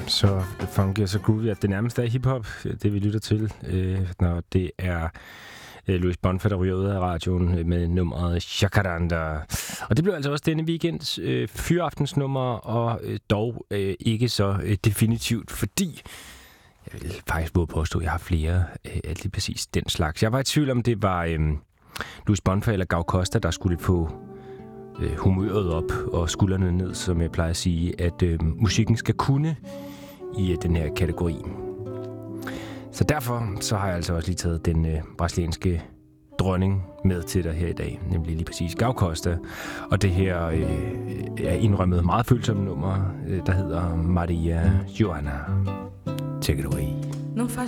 så funky og så groovy, at det nærmest er hiphop, det vi lytter til, når det er Louis Bonfa, der ryger ud af radioen med nummeret Jacaranda. Og det blev altså også denne weekends fyraftensnummer, og dog ikke så definitivt, fordi jeg vil faktisk både påstå, at jeg har flere af lige præcis den slags. Jeg var i tvivl om, det var Louis Bonfa eller Gal Costa, der skulle få humøret op og skuldrene ned, som jeg plejer at sige, at musikken skal kunne i den her kategori. Så derfor så har jeg altså også lige taget den brasilianske dronning med til dig her i dag, nemlig lige præcis Gal Costa. Og det her er indrømmet meget følsomme nummer, der hedder Maria Joana. Take it away. Não faz